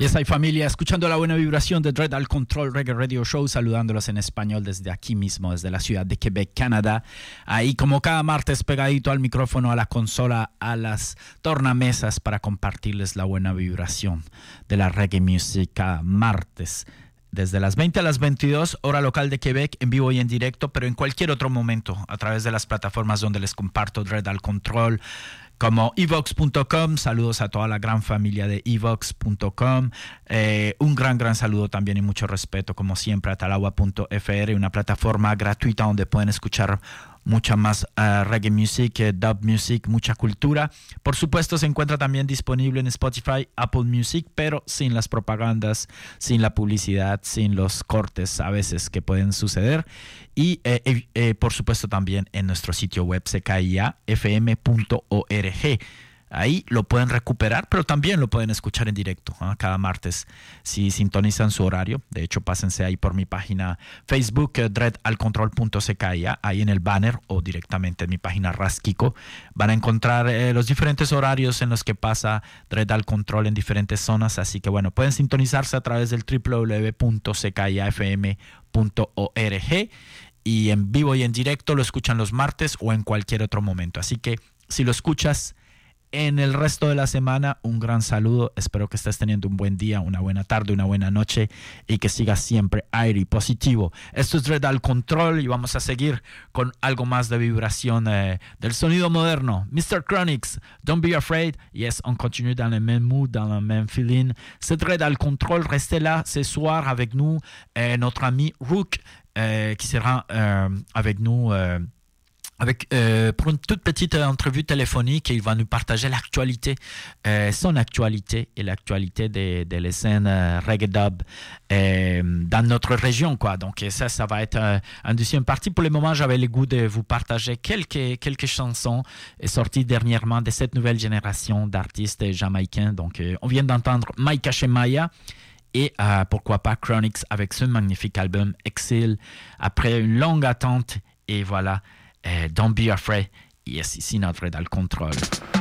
Yes, hay familia, escuchando la buena vibración de Dread al Control Reggae Radio Show, saludándolos en español desde aquí mismo, desde la ciudad de Quebec, Canadá. Ahí como cada martes pegadito al micrófono, a la consola, a las tornamesas para compartirles la buena vibración de la reggae music cada martes. Desde las 20 a las 22, hora local de Quebec, en vivo y en directo, pero en cualquier otro momento, a través de las plataformas donde les comparto Dread al Control, como evox.com, saludos a toda la gran familia de evox.com, un gran saludo también y mucho respeto, como siempre, a talagua.fr, una plataforma gratuita donde pueden escuchar mucha más reggae music, dub music, mucha cultura. Por supuesto, se encuentra también disponible en Spotify, Apple Music, pero sin las propagandas, sin la publicidad, sin los cortes a veces que pueden suceder. Y por supuesto también en nuestro sitio web ckiafm.org. Ahí lo pueden recuperar, pero también lo pueden escuchar en directo, ¿eh? Cada martes si sintonizan su horario. De hecho, pásense ahí por mi página Facebook, dreadalcontrol.cja, ahí en el banner o directamente en mi página Raskiko. Van a encontrar los diferentes horarios en los que pasa Dread al Control en diferentes zonas. Así que bueno, pueden sintonizarse a través del www.ckiafm.org y en vivo y en directo lo escuchan los martes o en cualquier otro momento. Así que si lo escuchas en el resto de la semana, un gran saludo. Espero que estés teniendo un buen día, una buena tarde, una buena noche y que sigas siempre aire y positivo. Esto es Dread al Control y vamos a seguir con algo más de vibración del sonido moderno. Mr. Chronix, Don't Be Afraid. Yes, on continue dans le même mood, dans le même feeling. C'est Dread al Control. Restez là ce soir avec nous. Notre ami Rook qui sera avec nous pour une toute petite entrevue téléphonique. Il va nous partager l'actualité, son actualité et l'actualité des scènes reggae dub dans notre région, quoi. Donc ça va être un deuxième partie. Pour le moment, j'avais le goût de vous partager quelques chansons sorties dernièrement de cette nouvelle génération d'artistes jamaïcains. Donc on vient d'entendre Maika Shemaya et pourquoi pas Chronix avec ce magnifique album Exile après une longue attente. Et voilà, Don't Be Afraid. Yes, ici notre Dread al Control.